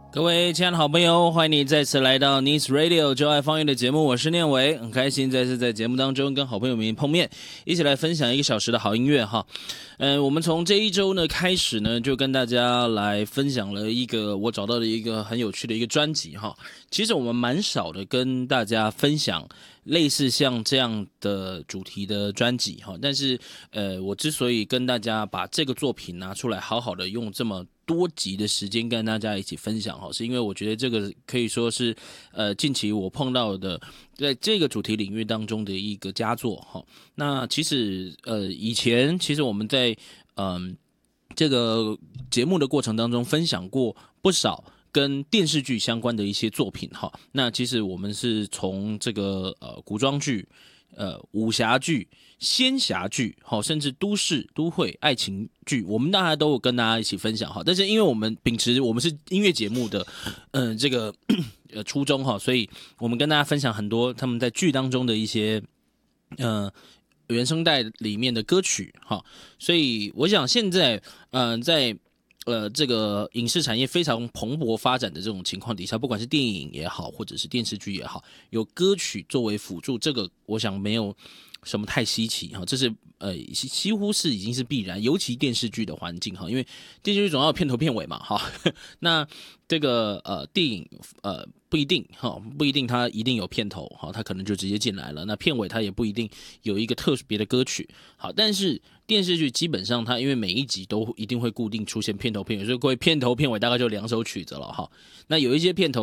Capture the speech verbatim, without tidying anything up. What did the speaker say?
各位亲爱的好朋友，欢迎你再次来到 Nice Radio 就爱方言的节目，我是念伟，很开心再次在节目当中跟好朋友们碰面，一起来分享一个小时的好音乐哈。嗯，我们从这一周呢开始呢，就跟大家来分享了一个我找到的一个很有趣的一个专辑哈。其实我们蛮少的跟大家分享类似像这样的主题的专辑哈，但是呃，我之所以跟大家把这个作品拿出来，好好的用这么多集的时间跟大家一起分享哈，是因为我觉得这个可以说是呃近期我碰到的在这个主题领域当中的一个佳作哈。那其实呃以前其实我们在嗯、呃、这个节目的过程当中分享过不少跟电视剧相关的一些作品哈。那其实我们是从这个呃古装剧、呃武侠剧、仙侠剧，好，甚至都市、都会、爱情剧，我们大家都有跟大家一起分享哈。但是因为我们秉持我们是音乐节目的，嗯、呃，这个呃初衷哈，所以我们跟大家分享很多他们在剧当中的一些呃原声带里面的歌曲哈。所以我想现在呃在呃，这个影视产业非常蓬勃发展的这种情况底下，不管是电影也好，或者是电视剧也好，有歌曲作为辅助，这个我想没有什么太稀奇哈，这是呃几乎是已经是必然，尤其电视剧的环境哈，因为电视剧总要有片头片尾嘛哈，那这个呃电影呃不一定哈，不一定它一定有片头哈，它可能就直接进来了，那片尾它也不一定有一个特别的歌曲，好，但是电视剧基本上它因为每一集都一定会固定出现片头片尾，所以各位片头片尾大概就两首曲子了哈，那有一些片头